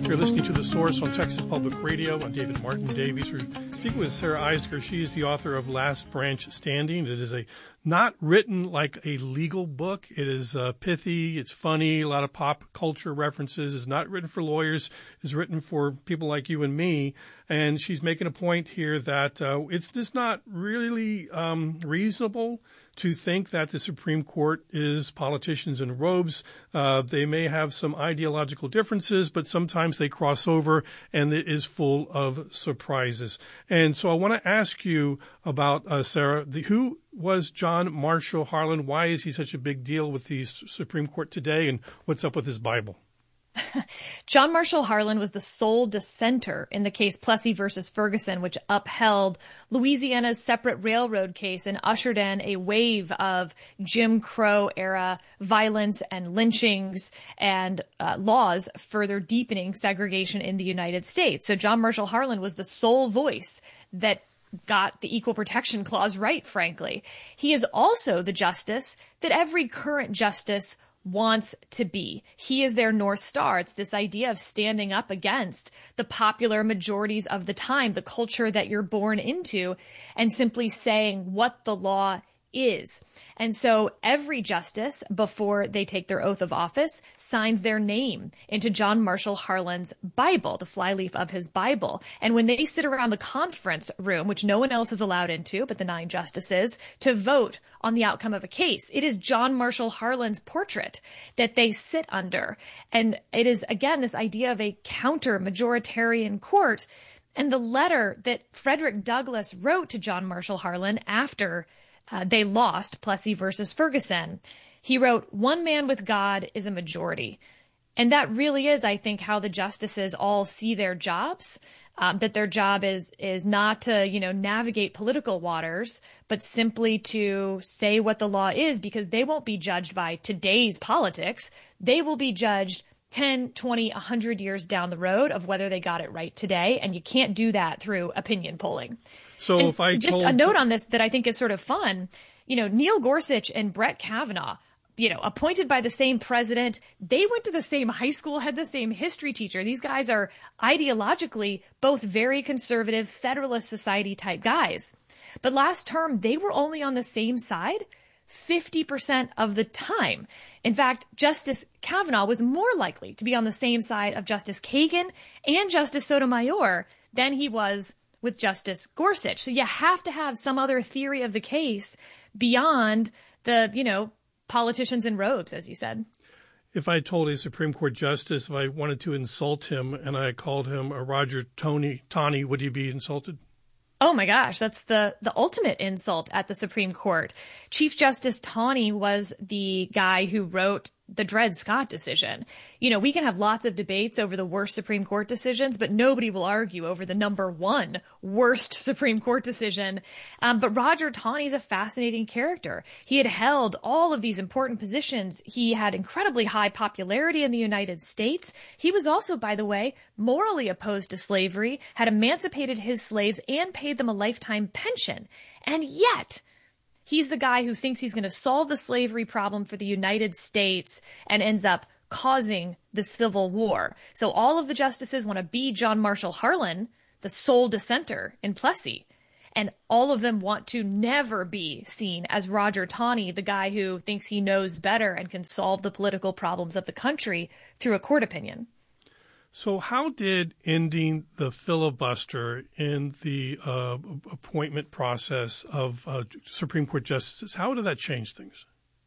You're listening to The Source on Texas Public Radio. I'm David Martin Davies. We're speaking with Sarah Eisinger. She is the author of Last Branch Standing. It is not written like a legal book. It is pithy. It's funny. A lot of pop culture references. It's not written for lawyers. It's written for people like you and me. And she's making a point here that it's just not really reasonable to think that the Supreme Court is politicians in robes. They may have some ideological differences, but sometimes they cross over, and it is full of surprises. And so I want to ask you about, Sarah, who was John Marshall Harlan? Why is he such a big deal with the Supreme Court today, and what's up with his Bible? John Marshall Harlan was the sole dissenter in the case Plessy versus Ferguson, which upheld Louisiana's separate railroad case and ushered in a wave of Jim Crow era violence and lynchings and laws further deepening segregation in the United States. So John Marshall Harlan was the sole voice that got the Equal Protection Clause right, frankly. He is also the justice that every current justice wants to be. He is their North Star. It's this idea of standing up against the popular majorities of the time, the culture that you're born into, and simply saying what the law is. And so every justice, before they take their oath of office, signs their name into John Marshall Harlan's Bible, the flyleaf of his Bible. And when they sit around the conference room, which no one else is allowed into but the 9 justices, to vote on the outcome of a case, it is John Marshall Harlan's portrait that they sit under. And it is, again, this idea of a counter-majoritarian court. And the letter that Frederick Douglass wrote to John Marshall Harlan after they lost Plessy versus Ferguson, he wrote, "One man with God is a majority." And that really is, I think, how the justices all see their jobs, that their job is not to, navigate political waters, but simply to say what the law is, because they won't be judged by today's politics. They will be judged 10, 20, 100 years down the road of whether they got it right today. And you can't do that through opinion polling. So and if I just a note on this that I think is sort of fun, Neil Gorsuch and Brett Kavanaugh, appointed by the same president, they went to the same high school, had the same history teacher. These guys are ideologically both very conservative Federalist Society type guys. But last term, they were only on the same side 50% of the time. In fact, Justice Kavanaugh was more likely to be on the same side of Justice Kagan and Justice Sotomayor than he was with Justice Gorsuch. So you have to have some other theory of the case beyond the, politicians in robes, as you said. If I told a Supreme Court justice, if I wanted to insult him and I called him a Roger Taney, would he be insulted? Oh my gosh, that's the ultimate insult at the Supreme Court. Chief Justice Taney was the guy who wrote the Dred Scott decision. We can have lots of debates over the worst Supreme Court decisions, but nobody will argue over the number one worst Supreme Court decision. But Roger Taney's a fascinating character. He had held all of these important positions. He had incredibly high popularity in the United States. He was also, by the way, morally opposed to slavery, had emancipated his slaves, and paid them a lifetime pension. And yet, he's the guy who thinks he's going to solve the slavery problem for the United States and ends up causing the Civil War. So all of the justices want to be John Marshall Harlan, the sole dissenter in Plessy. And all of them want to never be seen as Roger Taney, the guy who thinks he knows better and can solve the political problems of the country through a court opinion. So how did ending the filibuster in the appointment process of Supreme Court justices, how did that change things?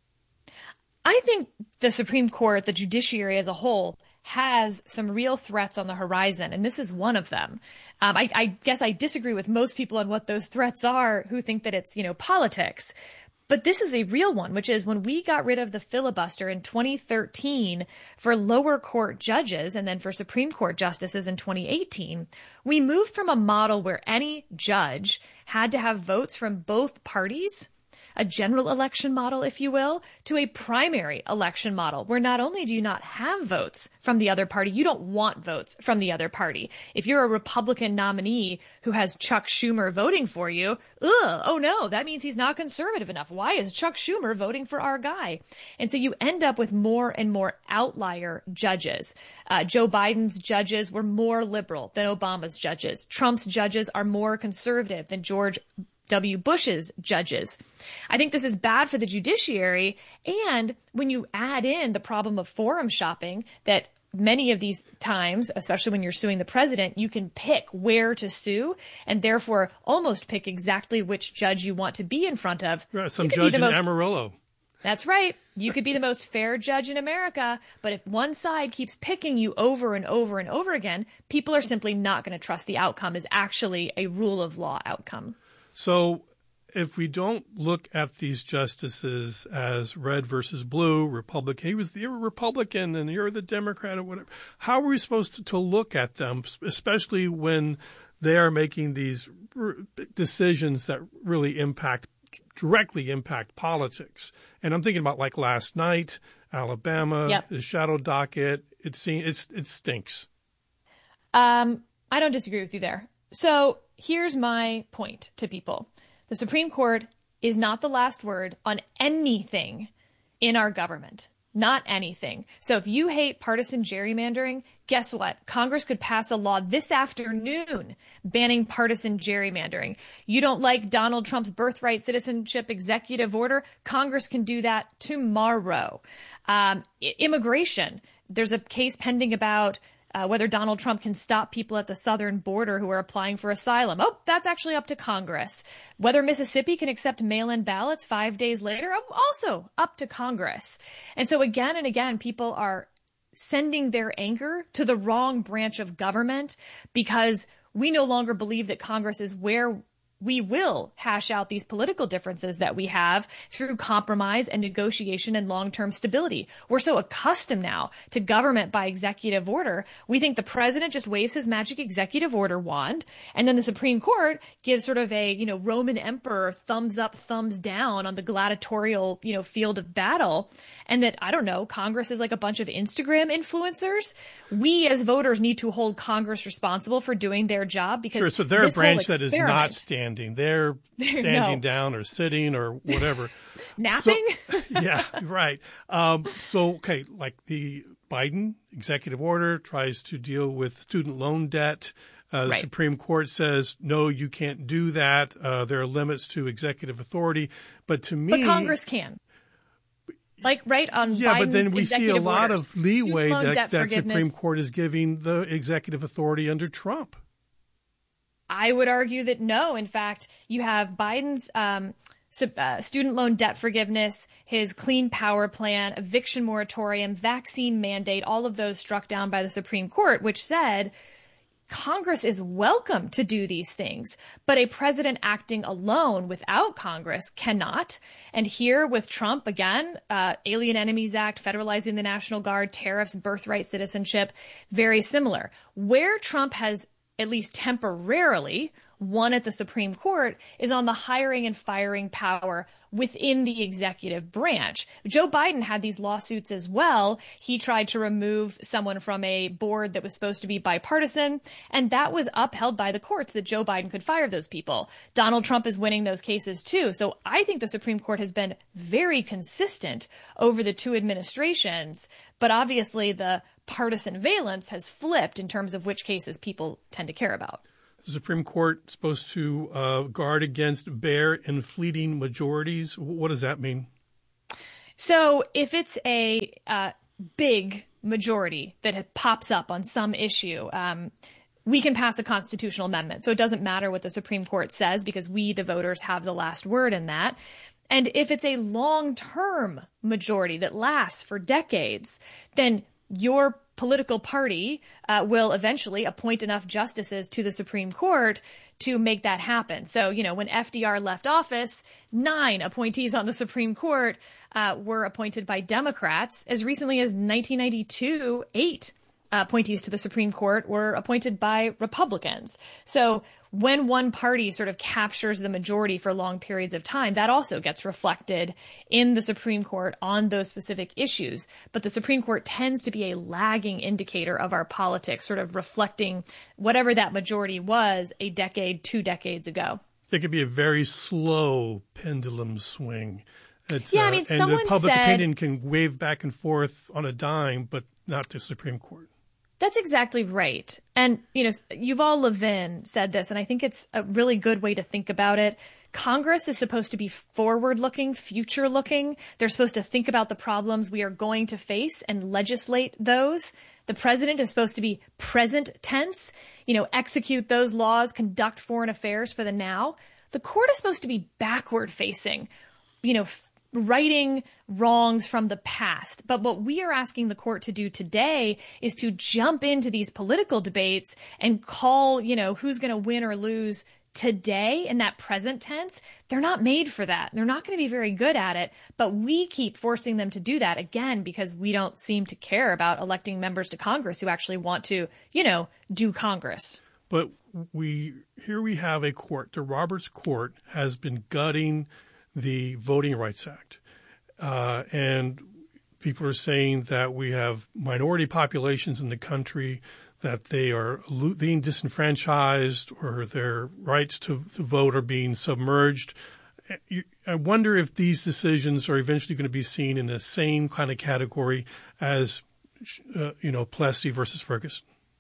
I think the Supreme Court, the judiciary as a whole, has some real threats on the horizon, and this is one of them. I guess I disagree with most people on what those threats are who think that it's, politics. But this is a real one, which is when we got rid of the filibuster in 2013 for lower court judges and then for Supreme Court justices in 2018, we moved from a model where any judge had to have votes from both parties a general election model, if you will, to a primary election model, where not only do you not have votes from the other party, you don't want votes from the other party. If you're a Republican nominee who has Chuck Schumer voting for you, oh no, that means he's not conservative enough. Why is Chuck Schumer voting for our guy? And so you end up with more and more outlier judges. Joe Biden's judges were more liberal than Obama's judges. Trump's judges are more conservative than George W. Bush's judges. I think this is bad for the judiciary. And when you add in the problem of forum shopping, that many of these times, especially when you're suing the president, you can pick where to sue and therefore almost pick exactly which judge you want to be in front of. Right, some judge in Amarillo. That's right. You could be the most fair judge in America, but if one side keeps picking you over and over and over again, people are simply not going to trust the outcome is actually a rule of law outcome. So if we don't look at these justices as red versus blue, Republican, you're a Republican and you're the Democrat or whatever, how are we supposed to look at them, especially when they are making these decisions that really directly impact politics? And I'm thinking about like last night, Alabama, the shadow docket. It stinks. I don't disagree with you there. So here's my point to people. The Supreme Court is not the last word on anything in our government. Not anything. So if you hate partisan gerrymandering, guess what? Congress could pass a law this afternoon banning partisan gerrymandering. You don't like Donald Trump's birthright citizenship executive order? Congress can do that tomorrow. Immigration. There's a case pending about whether Donald Trump can stop people at the southern border who are applying for asylum. Oh, that's actually up to Congress. Whether Mississippi can accept mail-in ballots 5 days later, also up to Congress. And so again and again, people are sending their anger to the wrong branch of government because we no longer believe that Congress is where we will hash out these political differences that we have through compromise and negotiation and long-term stability. We're so accustomed now to government by executive order. We think the president just waves his magic executive order wand, and then the Supreme Court gives sort of a, Roman emperor thumbs up, thumbs down on the gladiatorial, field of battle. And that, I don't know, Congress is like a bunch of Instagram influencers. We as voters need to hold Congress responsible for doing their job because sure, so they're a branch that is not standing. They're standing down or sitting or whatever. Napping? So, yeah, right. Okay, like the Biden executive order tries to deal with student loan debt. The right. Supreme Court says, no, you can't do that. There are limits to executive authority. But to me... But Congress can. Like right on yeah, Biden's but then we see a lot orders. of leeway that Supreme Court is giving the executive authority under Trump. I would argue that no. In fact, you have Biden's student loan debt forgiveness, his Clean Power Plan, eviction moratorium, vaccine mandate, all of those struck down by the Supreme Court, which said Congress is welcome to do these things, but a president acting alone without Congress cannot. And here with Trump, again, Alien Enemies Act, federalizing the National Guard, tariffs, birthright citizenship, very similar. Where Trump has at least temporarily won at the Supreme Court is on the hiring and firing power within the executive branch. Joe Biden had these lawsuits as well. He tried to remove someone from a board that was supposed to be bipartisan, and that was upheld by the courts that Joe Biden could fire those people. Donald Trump is winning those cases too. So I think the Supreme Court has been very consistent over the two administrations, but obviously the partisan valence has flipped in terms of which cases people tend to care about. The Supreme Court supposed to guard against bare and fleeting majorities. What does that mean? So if it's a big majority that pops up on some issue, we can pass a constitutional amendment. So it doesn't matter what the Supreme Court says because we, the voters, have the last word in that. And if it's a long-term majority that lasts for decades, then your political party will eventually appoint enough justices to the Supreme Court to make that happen. So, when FDR left office, 9 appointees on the Supreme Court were appointed by Democrats. As recently as 1992, 8 appointees to the Supreme Court were appointed by Republicans. So when one party sort of captures the majority for long periods of time, that also gets reflected in the Supreme Court on those specific issues. But the Supreme Court tends to be a lagging indicator of our politics, sort of reflecting whatever that majority was a decade, 2 decades ago. It could be a very slow pendulum swing. And someone the public said, opinion can wave back and forth on a dime, but not the Supreme Court. That's exactly right. And, Yuval Levin said this, and I think it's a really good way to think about it. Congress is supposed to be forward-looking, future-looking. They're supposed to think about the problems we are going to face and legislate those. The president is supposed to be present tense, execute those laws, conduct foreign affairs for the now. The court is supposed to be backward-facing, righting wrongs from the past. But what we are asking the court to do today is to jump into these political debates and call, who's going to win or lose today in that present tense. They're not made for that. They're not going to be very good at it. But we keep forcing them to do that, again, because we don't seem to care about electing members to Congress who actually want to, do Congress. But here we have a court. The Roberts Court has been gutting the Voting Rights Act. And people are saying that we have minority populations in the country, that they are being disenfranchised or their rights to vote are being submerged. I wonder if these decisions are eventually going to be seen in the same kind of category as, Plessy versus Ferguson.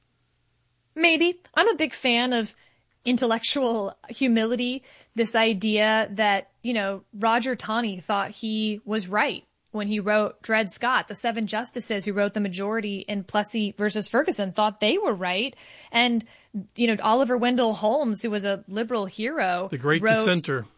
Maybe. I'm a big fan of intellectual humility, this idea that, Roger Taney thought he was right when he wrote Dred Scott. The 7 justices who wrote the majority in Plessy versus Ferguson thought they were right. And, Oliver Wendell Holmes, who was a liberal hero. The great dissenter.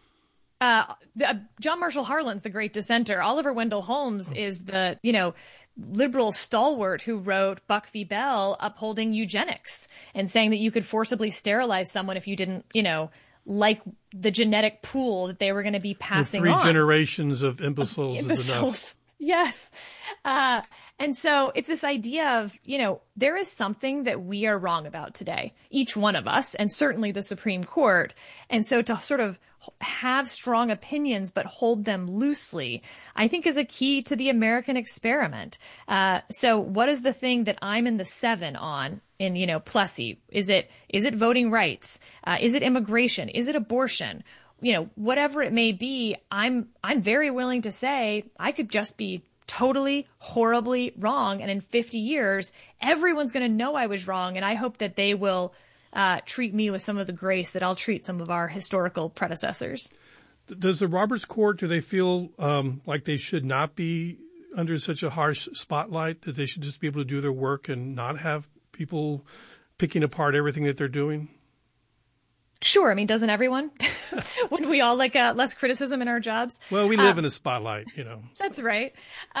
John Marshall Harlan's the great dissenter. Oliver Wendell Holmes is the, liberal stalwart who wrote Buck v. Bell upholding eugenics and saying that you could forcibly sterilize someone if you didn't, like the genetic pool that they were going to be passing on. 3 generations of imbeciles is enough. Yes. And so it's this idea of, there is something that we are wrong about today, each one of us, and certainly the Supreme Court. And so to sort of have strong opinions but hold them loosely, I think is a key to the American experiment. So what is the thing that I'm in the 7 on in, Plessy? Is it voting rights? Is it immigration? Is it abortion? Whatever it may be, I'm very willing to say I could just be totally, horribly wrong. And in 50 years, everyone's going to know I was wrong. And I hope that they will treat me with some of the grace that I'll treat some of our historical predecessors. Does the Roberts Court, do they feel like they should not be under such a harsh spotlight, that they should just be able to do their work and not have people picking apart everything that they're doing? Sure. I mean, doesn't everyone? Wouldn't we all like less criticism in our jobs? Well, we live in a spotlight, That's right.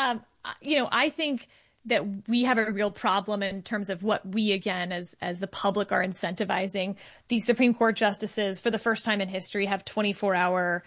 I think that we have a real problem in terms of what we, again, as the public are incentivizing. These Supreme Court justices, for the first time in history, have 24-hour,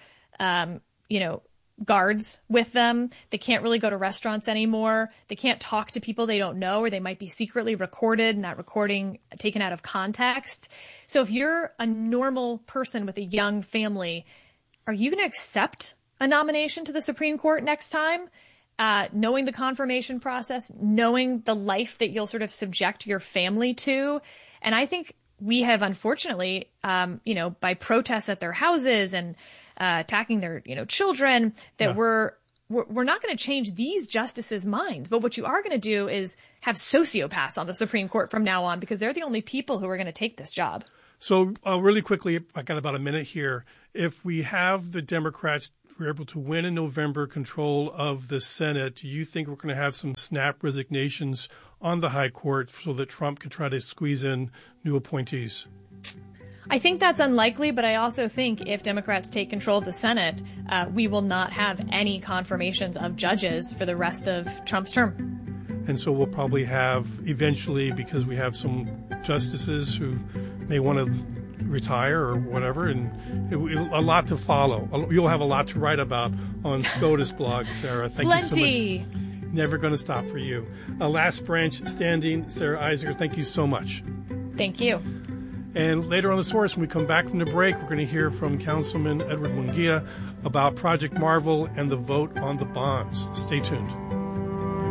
guards with them. They can't really go to restaurants anymore. They can't talk to people they don't know, or they might be secretly recorded and that recording taken out of context. So if you're a normal person with a young family, are you going to accept a nomination to the Supreme Court next time? Knowing the confirmation process, knowing the life that you'll sort of subject your family to. And I think we have, unfortunately, by protests at their houses and attacking their, children, that we're not going to change these justices' minds. But what you are going to do is have sociopaths on the Supreme Court from now on, because they're the only people who are going to take this job. So really quickly, I got about a minute here. If we have the Democrats were able to win in November control of the Senate, do you think we're going to have some snap resignations on the high court so that Trump can try to squeeze in new appointees? I think that's unlikely, but I also think if Democrats take control of the Senate, we will not have any confirmations of judges for the rest of Trump's term. And so we'll probably have eventually, because we have some justices who may want to retire or whatever, and a lot to follow. You'll have a lot to write about on SCOTUS blog, Sarah. Thank you so much. never going to stop for you. Last Branch Standing, Sarah Eisinger, thank you so much. Thank you. And later on The Source, when we come back from the break, we're going to hear from Councilman Edward Munguia about Project Marvel and the vote on the bonds. Stay tuned.